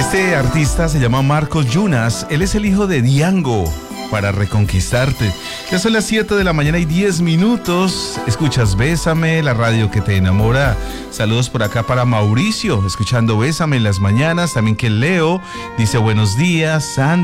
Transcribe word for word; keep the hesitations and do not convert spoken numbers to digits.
Este artista se llama Marcos Yunas. Él es el hijo de Diango. Para reconquistarte. Ya son las siete de la mañana y diez minutos. Escuchas Bésame, la radio que te enamora. Saludos por acá para Mauricio, escuchando Bésame en las mañanas. También que Leo dice buenos días, Sandra.